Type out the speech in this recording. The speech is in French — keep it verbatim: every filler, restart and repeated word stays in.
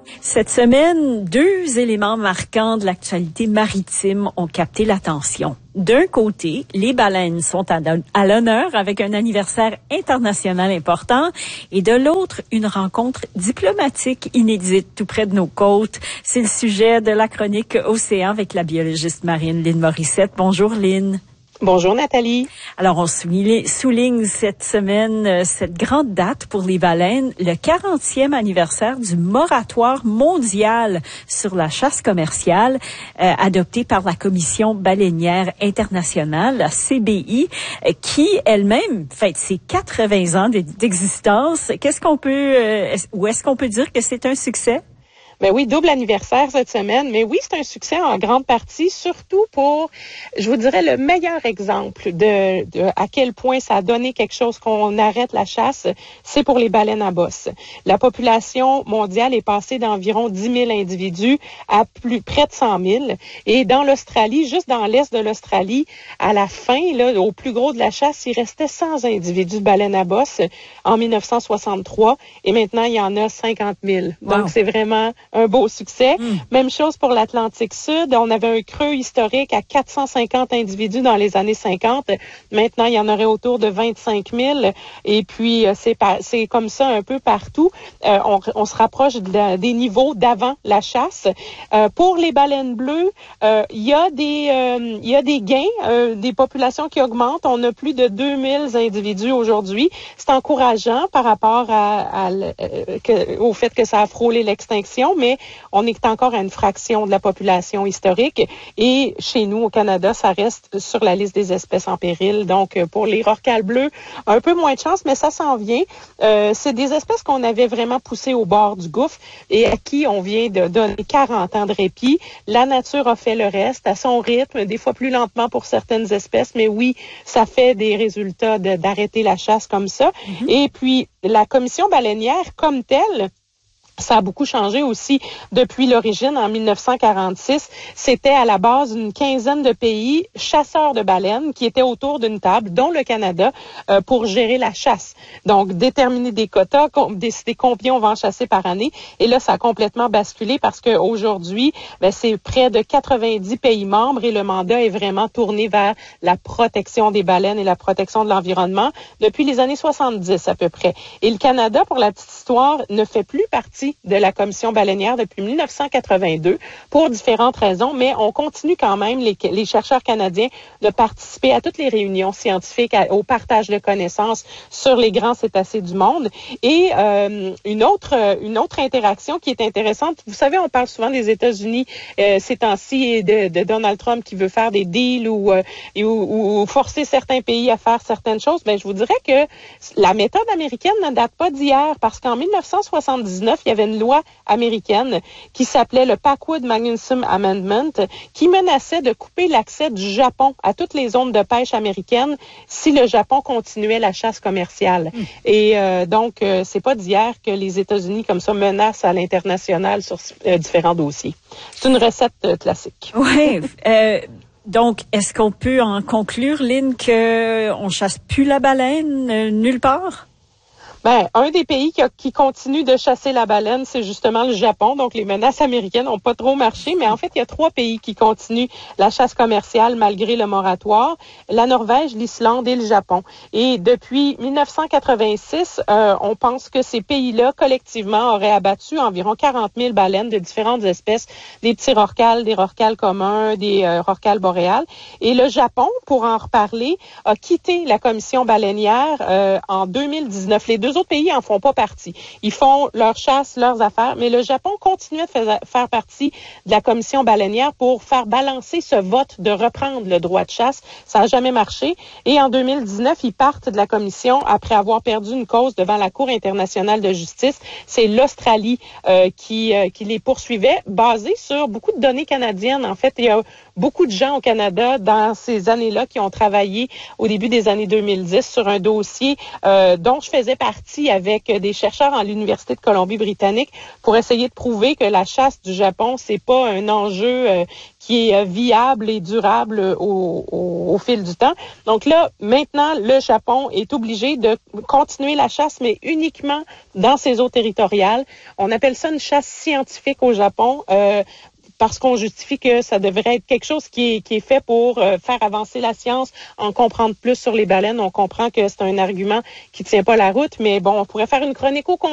Cette semaine, deux éléments marquants de l'actualité maritime ont capté l'attention. D'un côté, les baleines sont à l'honneur avec un anniversaire international important et de l'autre, une rencontre diplomatique inédite tout près de nos côtes. C'est le sujet de la chronique Océan avec la biologiste marine Lynne Morissette. Bonjour Lynne. Bonjour Nathalie. Alors, on souligne, souligne cette semaine euh, cette grande date pour les baleines, le quarantième anniversaire du moratoire mondial sur la chasse commerciale euh, adopté par la Commission baleinière internationale, la C B I, euh, qui elle-même fête ses quatre-vingts ans d'existence. Qu'est-ce qu'on peut, euh, ou est-ce qu'on peut dire que c'est un succès? Ben oui, double anniversaire cette semaine, mais oui, c'est un succès en grande partie, surtout pour, je vous dirais, le meilleur exemple de, de à quel point ça a donné quelque chose qu'on arrête la chasse, c'est pour les baleines à bosse. La population mondiale est passée d'environ dix mille individus à plus près de cent mille, et dans l'Australie, juste dans l'est de l'Australie, à la fin, là, au plus gros de la chasse, il restait cent individus de baleines à bosse en mille neuf cent soixante-trois, et maintenant il y en a cinquante mille. Wow. Donc c'est vraiment un beau succès. Mm. Même chose pour l'Atlantique Sud. On avait un creux historique à quatre cent cinquante individus dans les années cinquante. Maintenant, il y en aurait autour de vingt-cinq mille. Et puis, c'est, par, c'est comme ça un peu partout. Euh, on, on se rapproche de la, des niveaux d'avant la chasse. Euh, pour les baleines bleues, euh, il y a des, euh, il y a des gains, euh, des populations qui augmentent. On a plus de deux mille individus aujourd'hui. C'est encourageant par rapport à, à, euh, que, au fait que ça a frôlé l'extinction, mais on est encore à une fraction de la population historique. Et chez nous, au Canada, ça reste sur la liste des espèces en péril. Donc, pour les rorquals bleus, un peu moins de chance, mais ça s'en vient. Euh, c'est des espèces qu'on avait vraiment poussées au bord du gouffre et à qui on vient de donner quarante ans de répit. La nature a fait le reste à son rythme, des fois plus lentement pour certaines espèces, mais oui, ça fait des résultats de, d'arrêter la chasse comme ça. Mm-hmm. Et puis, la commission baleinière comme telle, ça a beaucoup changé aussi depuis l'origine, en mille neuf cent quarante-six. C'était à la base une quinzaine de pays chasseurs de baleines qui étaient autour d'une table, dont le Canada, euh, pour gérer la chasse. Donc, déterminer des quotas, com- décider combien on va en chasser par année. Et là, ça a complètement basculé parce qu'aujourd'hui, ben, c'est près de quatre-vingt-dix pays membres et le mandat est vraiment tourné vers la protection des baleines et la protection de l'environnement depuis les années soixante-dix à peu près. Et le Canada, pour la petite histoire, ne fait plus partie de la Commission baleinière depuis mille neuf cent quatre-vingt-deux pour différentes raisons, mais on continue quand même, les, les chercheurs canadiens, de participer à toutes les réunions scientifiques, à, au partage de connaissances sur les grands cétacés du monde. Et euh, une autre une autre interaction qui est intéressante, vous savez, on parle souvent des États-Unis euh, ces temps-ci et de, de Donald Trump qui veut faire des deals ou, euh, ou, ou forcer certains pays à faire certaines choses. Ben, je vous dirais que la méthode américaine ne date pas d'hier parce qu'en mille neuf cent soixante-dix-neuf, il y avait une loi américaine qui s'appelait le Packwood-Magnuson Amendment qui menaçait de couper l'accès du Japon à toutes les zones de pêche américaines si le Japon continuait la chasse commerciale. Mmh. Et euh, donc, euh, c'est pas d'hier que les États-Unis comme ça menacent à l'international sur euh, différents dossiers. C'est une recette euh, classique. Oui. euh... Donc, est-ce qu'on peut en conclure, Lynne, qu'on ne chasse plus la baleine euh, nulle part? Ben, un des pays qui, a, qui continue de chasser la baleine, c'est justement le Japon. Donc, les menaces américaines n'ont pas trop marché. Mais en fait, il y a trois pays qui continuent la chasse commerciale malgré le moratoire. La Norvège, l'Islande et le Japon. Et depuis mille neuf cent quatre-vingt-six, euh, on pense que ces pays-là, collectivement, auraient abattu environ quarante mille baleines de différentes espèces. Des petits rorquals, des rorquals communs, des euh, rorquals boréales. Et le Japon, pour en reparler, a quitté la commission baleinière euh, en deux mille dix-neuf. Les deux Les autres pays en font pas partie. Ils font leur chasse, leurs affaires, mais le Japon continue de faire, faire partie de la commission baleinière pour faire balancer ce vote de reprendre le droit de chasse. Ça n'a jamais marché. Et en deux mille dix-neuf, ils partent de la commission après avoir perdu une cause devant la Cour internationale de justice. C'est l'Australie euh, qui, euh, qui les poursuivait, basé sur beaucoup de données canadiennes. En fait, il y a beaucoup de gens au Canada dans ces années-là qui ont travaillé au début des années deux mille dix sur un dossier euh, dont je faisais partie avec des chercheurs à l'Université de Colombie-Britannique pour essayer de prouver que la chasse du Japon, c'est pas un enjeu euh, qui est viable et durable au, au, au fil du temps. Donc là, maintenant, le Japon est obligé de continuer la chasse, mais uniquement dans ses eaux territoriales. On appelle ça une chasse scientifique au Japon. Euh, parce qu'on justifie que ça devrait être quelque chose qui est, qui est fait pour euh, faire avancer la science, en comprendre plus sur les baleines. On comprend que c'est un argument qui tient pas la route, mais bon, on pourrait faire une chronique au